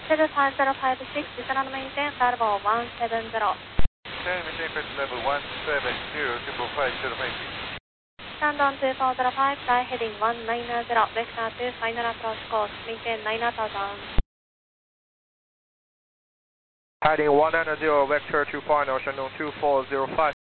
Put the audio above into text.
5056, descend on maintain, level 170. Okay, maintain first level 170, 550, thank you. Stand on 2405, fly heading 190, vector to final approach course, maintain 9000. Heading 190, vector to final, Shandong 2405.